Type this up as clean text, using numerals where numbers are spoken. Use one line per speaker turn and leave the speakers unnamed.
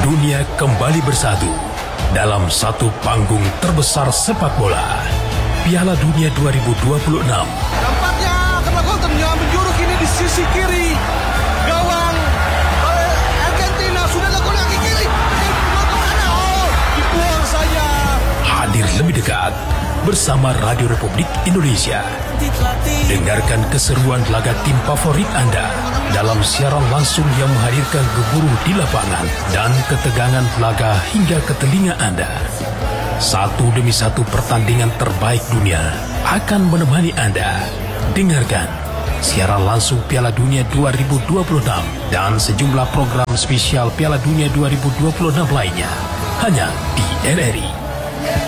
Dunia kembali bersatu dalam satu panggung terbesar sepak bola. Piala Dunia 2026.
Nampaknya karena gol menjuru kini di sisi kiri. Gawang Argentina sudah lakukan kaki kiri. Gol kemana? Oh, dibuang saja.
Hadir lebih dekat bersama Radio Republik Indonesia. Dengarkan keseruan laga tim favorit Anda dalam siaran langsung yang menghadirkan gemuruh di lapangan dan ketegangan laga hingga ke telinga Anda. Satu demi satu pertandingan terbaik dunia akan menemani Anda. Dengarkan siaran langsung Piala Dunia 2026 dan sejumlah program spesial Piala Dunia 2026 lainnya hanya di RRI.